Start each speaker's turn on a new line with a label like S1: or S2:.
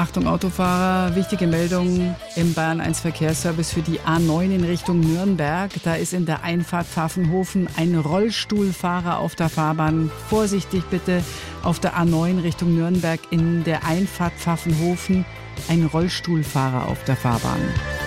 S1: Achtung Autofahrer, wichtige Meldung im Bayern 1 Verkehrsservice für die A9 in Richtung Nürnberg. Da ist in der Einfahrt Pfaffenhofen ein Rollstuhlfahrer auf der Fahrbahn. Vorsichtig bitte auf der A9 Richtung Nürnberg in der Einfahrt Pfaffenhofen ein Rollstuhlfahrer auf der Fahrbahn.